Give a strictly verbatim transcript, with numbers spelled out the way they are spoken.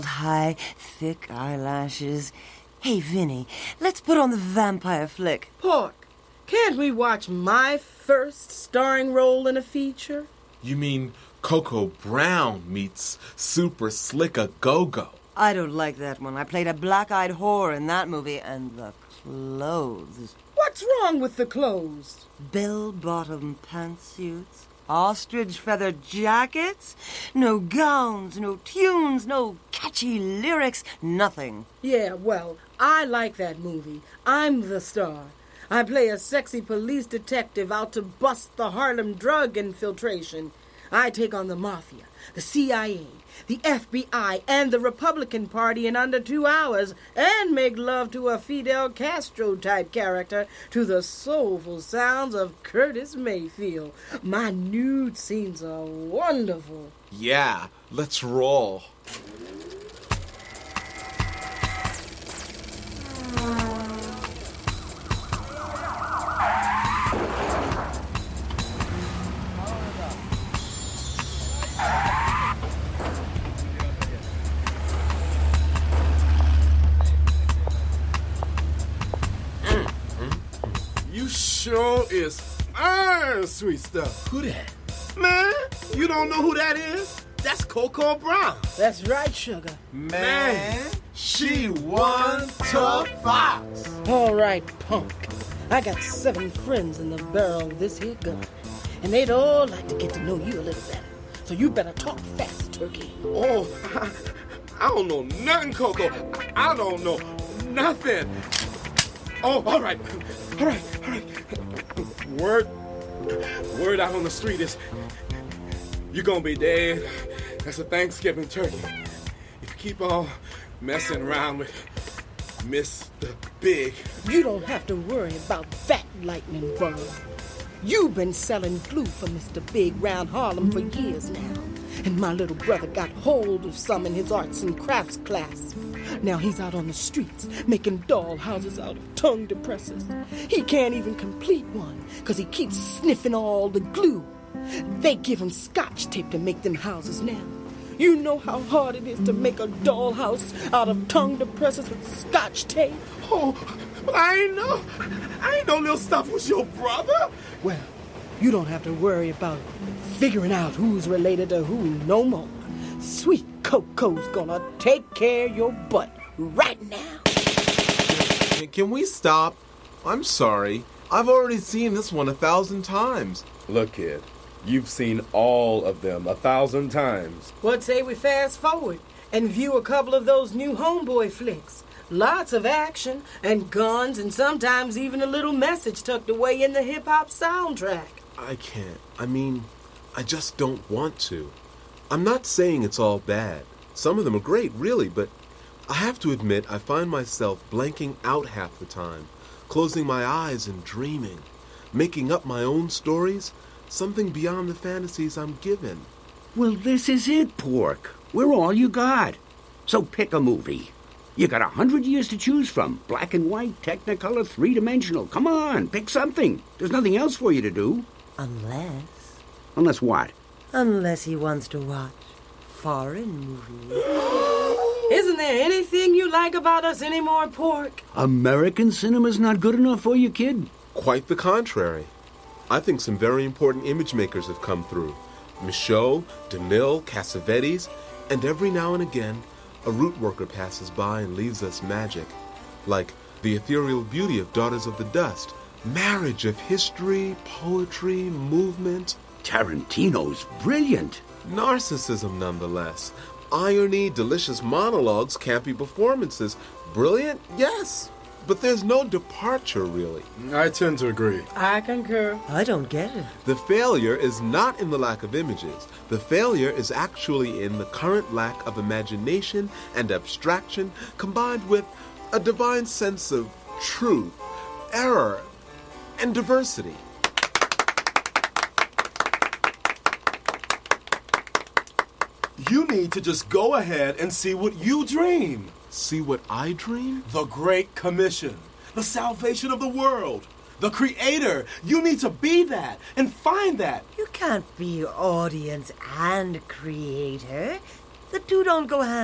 High, thick eyelashes. Hey, Vinny, let's put on the vampire flick. Pork, can't we watch my first starring role in a feature? You mean Coco Brown meets Super Slicka Go-Go? I don't like that one. I played a black-eyed whore in that movie, and the clothes. What's wrong with the clothes? Bell-bottom pantsuits, ostrich feather jackets, no gowns, no tunes, no catchy lyrics, nothing. Yeah, well, I like that movie. I'm the star. I play a sexy police detective out to bust the Harlem drug infiltration. I take on the mafia, the C I A, the F B I, and the Republican Party in under two hours, and make love to a Fidel Castro-type character to the soulful sounds of Curtis Mayfield. My nude scenes are wonderful. Yeah, let's roll. You sure is fine, sweet stuff. Who that? Man, you don't know who that is? That's Coco Brown. That's right, sugar. Man, she one tough fox. All right, punk. I got seven friends in the barrel of this here gun, and they'd all like to get to know you a little better. So you better talk fast, turkey. Oh, I, I don't know nothing, Coco. I, I don't know nothing. Oh, all right. All right, all right. Word, word out on the street is you're gonna be dead. That's a Thanksgiving turkey. If you keep on messing around with Mister Big. You don't have to worry about that, lightning bug. You've been selling glue for Mister Big round Harlem for years now. And my little brother got hold of some in his arts and crafts class. Now he's out on the streets making doll houses out of tongue depressors. He can't even complete one because he keeps sniffing all the glue. They give him scotch tape to make them houses now. You know how hard it is to make a doll house out of tongue depressors with scotch tape? Oh, but I ain't know. I ain't know little stuff was your brother. Well, you don't have to worry about figuring out who's related to who no more. Sweet Coco's gonna take care of your butt right now. Can, can we stop? I'm sorry. I've already seen this one a thousand times. Look, kid, you've seen all of them a thousand times. What say we fast forward and view a couple of those new homeboy flicks? Lots of action and guns and sometimes even a little message tucked away in the hip-hop soundtrack. I can't. I mean, I just don't want to. I'm not saying it's all bad. Some of them are great, really, but I have to admit I find myself blanking out half the time, closing my eyes and dreaming, making up my own stories, something beyond the fantasies I'm given. Well, this is it, Pork. We're all you got. So pick a movie. You got a hundred years to choose from. Black and white, Technicolor, three-dimensional. Come on, pick something. There's nothing else for you to do. Unless... Unless what? Unless he wants to watch foreign movies. Isn't there anything you like about us anymore, Pork? American cinema's not good enough for you, kid? Quite the contrary. I think some very important image makers have come through. Michaud, DeMille, Cassavetes, and every now and again, a root worker passes by and leaves us magic. Like the ethereal beauty of Daughters of the Dust. Marriage of history, poetry, movement. Tarantino's brilliant. Narcissism, nonetheless. Irony, delicious monologues, campy performances. Brilliant? Yes. But there's no departure, really. I tend to agree. I concur. I don't get it. The failure is not in the lack of images. The failure is actually in the current lack of imagination and abstraction combined with a divine sense of truth, error, and diversity. You need to just go ahead and see what you dream. See what I dream? The Great Commission. The salvation of the world. The Creator. You need to be that and find that. You can't be audience and creator. The two don't go hand